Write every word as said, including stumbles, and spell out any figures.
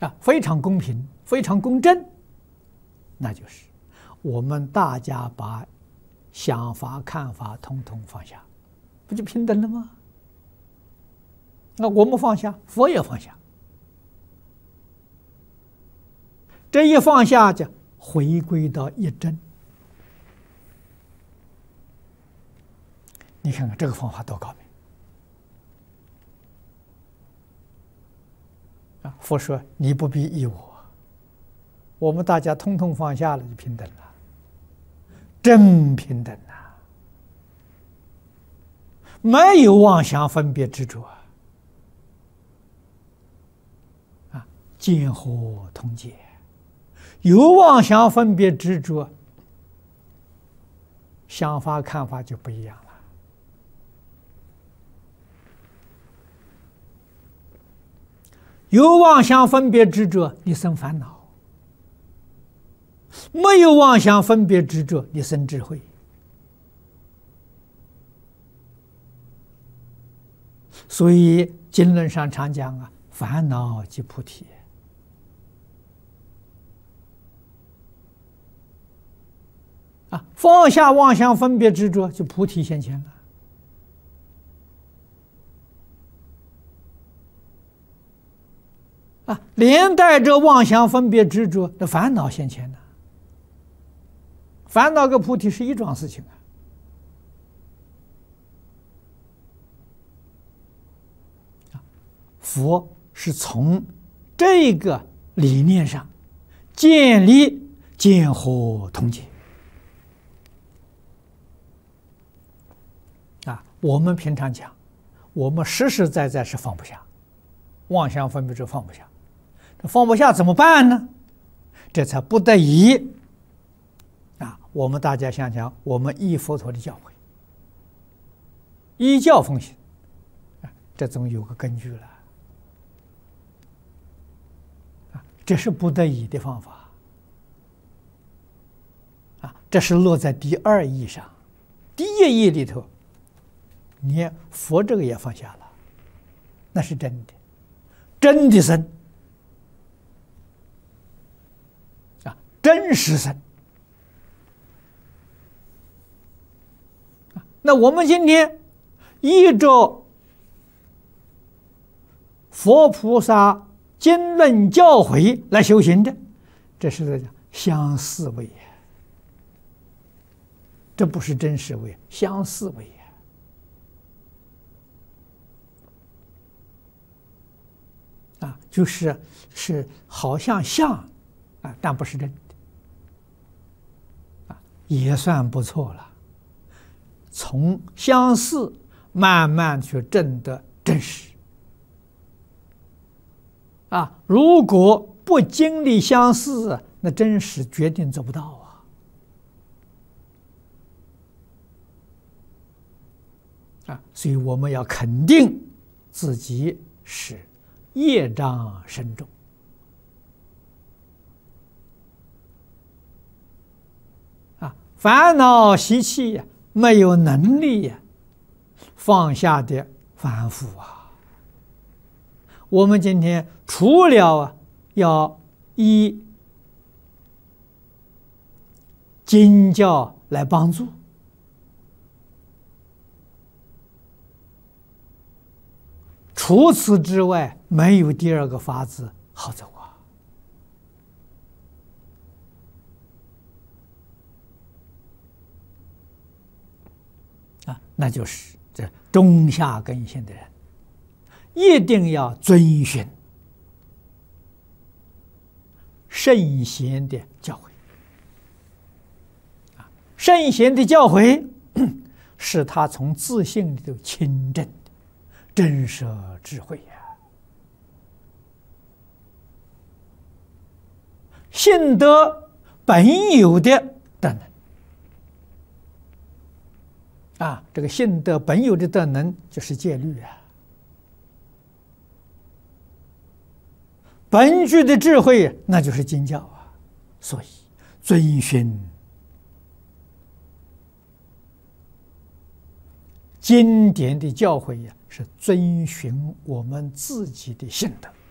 啊，非常公平，非常公正，那就是我们大家把想法、看法统统放下，不就平等了吗？那我们放下，佛也放下，这一放下就回归到一真。你看看这个方法多高明啊！佛说你不必依我，我们大家通通放下了，就平等了，真平等啊！没有妄想分别执着啊，见惑同解。有妄想分别执着，想法看法就不一样了。有妄想分别执着，你生烦恼；没有妄想分别执着，你生智慧。所以经论上常讲啊，烦恼即菩提。啊，放下妄想分别执着，就菩提现前了。啊，连带着妄想分别执着的烦恼现前了。烦恼跟菩提是一桩事情啊。佛是从这个理念上建立见惑同解。啊，我们平常讲，我们实实在在是放不下，妄想分别执着放不下。放不下怎么办呢？这才不得已啊！我们大家想想，我们依佛陀的教诲，依教奉行，啊，这总有个根据了啊！这是不得已的方法啊！这是落在第二义上，第一义里头，你佛这个也放下了，那是真的，真的生。真实生。那我们今天依着佛菩萨经论教诲来修行的，这是在讲相似位，这不是真实位，相似位啊，就是是好像像啊，但不是真的。也算不错了，从相似慢慢去证得真实啊！如果不经历相似，那真实决定做不到啊！啊，所以我们要肯定自己是业障深重。烦恼习气呀，没有能力呀，放下的凡夫啊。我们今天除了啊，要依经教来帮助，除此之外，没有第二个法子好走啊。啊，那就是这中下根性的人，一定要遵循圣贤的教诲。啊，圣贤的教诲是他从自性里头亲证的真实智慧呀、啊，信得本有的德能。啊，这个信得本有的德能就是戒律啊，本具的智慧那就是经教啊，所以遵循经典的教诲呀，是遵循我们自己的性德。